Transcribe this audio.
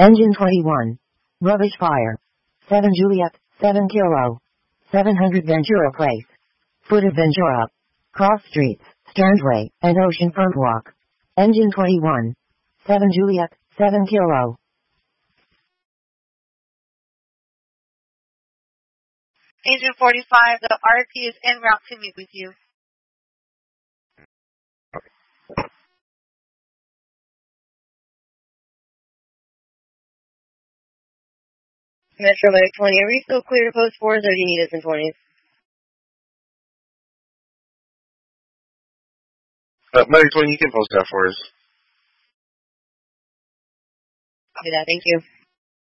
Engine 21. Rubbish Fire. 7 Juliet, 7 Kilo. 700 Ventura Place. Foot of Ventura. Cross Streets, Stearnsway, and Oceanfront Walk. Engine 21. 7 Juliet, 7 Kilo. Agent 45, the RP is en route to meet with you. Metro Medic 20, are we still clear to post 4s or do you need us in 20s? Medic 20, you can post that for us. Copy that, thank you.